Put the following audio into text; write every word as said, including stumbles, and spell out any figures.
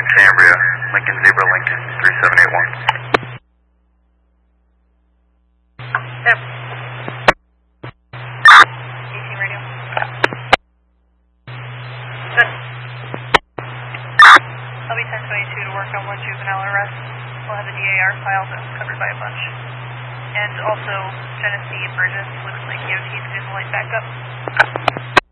Cambria, Lincoln Zebra, Lincoln, three seven eight one. Yep. eighteen radio. Good. I'll be ten twenty-two to work on one juvenile arrest. We'll have a D A R file that's covered by a bunch. And also, Genesee and Burgess, looks like E O T's getting the light back up.